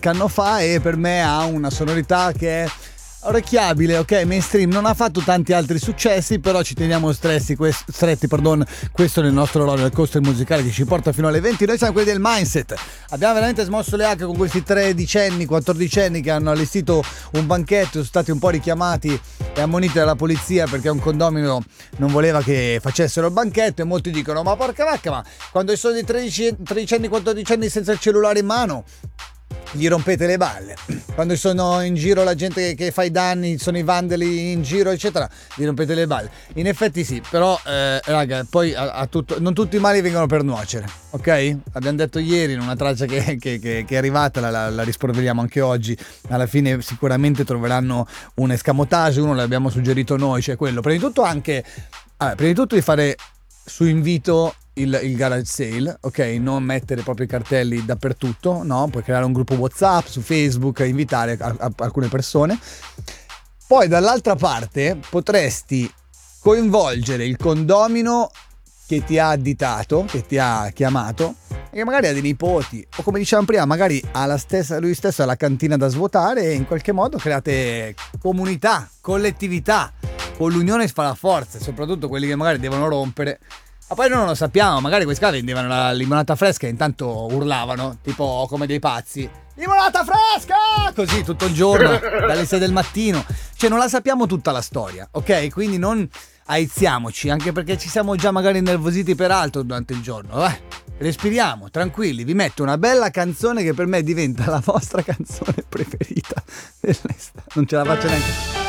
anno fa e per me ha una sonorità che è orecchiabile, ok, mainstream, non ha fatto tanti altri successi, però ci teniamo stretti, questo nel nostro roller coaster musicale che ci porta fino alle 20. Noi siamo quelli del Mindset, abbiamo veramente smosso le acque con questi 13enni, 14enni che hanno allestito un banchetto, sono stati un po' richiamati e ammoniti dalla polizia perché un condomino non voleva che facessero il banchetto, e molti dicono: ma porca vacca, ma quando sono di 13enni, 14enni senza il cellulare in mano gli rompete le balle, quando sono in giro la gente che fa i danni, sono i vandali in giro eccetera, gli rompete le balle. In effetti sì, però raga, poi non tutti i mali vengono per nuocere, ok? Abbiamo detto ieri in una traccia che è arrivata, la rispolveriamo anche oggi. Alla fine sicuramente troveranno un escamotage, uno l'abbiamo suggerito noi, cioè quello prima di tutto di fare su invito il garage sale, ok? Non mettere proprio i cartelli dappertutto, no? Puoi creare un gruppo WhatsApp su Facebook, invitare alcune persone. Poi dall'altra parte potresti coinvolgere il condomino che ti ha additato, che ti ha chiamato, e che magari ha dei nipoti, o come dicevamo prima, magari ha lui stesso ha la cantina da svuotare, e in qualche modo create comunità, collettività. Con l'unione si fa la forza, soprattutto quelli che magari devono rompere. Ma poi noi non lo sappiamo, magari questi qua vendevano la limonata fresca e intanto urlavano, tipo come dei pazzi: limonata fresca! Così tutto il giorno, dalle 6 del mattino. Cioè non la sappiamo tutta la storia, ok? Quindi non aiziamoci, anche perché ci siamo già magari innervositi per altro durante il giorno. Respiriamo, tranquilli, vi metto una bella canzone che per me diventa la vostra canzone preferita dell'estate. Non ce la faccio neanche.